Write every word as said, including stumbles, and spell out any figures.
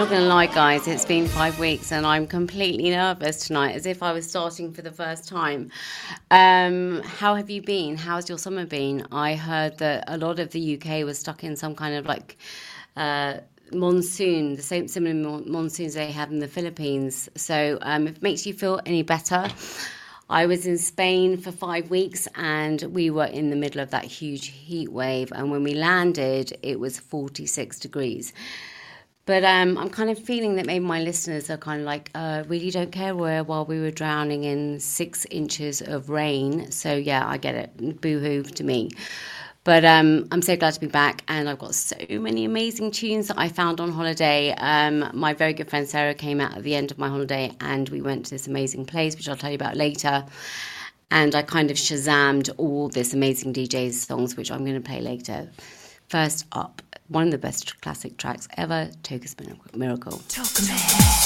not going to lie, guys, it's been five weeks and I'm completely nervous tonight, as if I was starting for the first time. Um, how have you been? How's your summer been? I heard that a lot of the U K was stuck in some kind of like uh, monsoon, the same similar mon- monsoons they have in the Philippines. So um, if it makes you feel any better, I was in Spain for five weeks and we were in the middle of that huge heat wave. And when we landed, it was forty-six degrees. But um, I'm kind of feeling that maybe my listeners are kind of like, uh, really don't care where while we were drowning in six inches of rain. So, yeah, I get it. Boo-hoo to me. But um, I'm so glad to be back. And I've got so many amazing tunes that I found on holiday. Um, my very good friend Sarah came out at the end of my holiday and we went to this amazing place, which I'll tell you about later. And I kind of Shazammed all this amazing D J's songs, which I'm going to play later. First up, one of the best classic tracks ever, Tokus Miracle. Talk